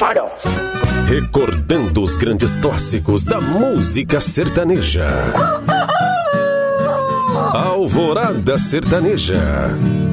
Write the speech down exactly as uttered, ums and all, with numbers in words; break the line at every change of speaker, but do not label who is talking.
farofa.
Recordando os grandes clássicos da música sertaneja. Alvorada Sertaneja.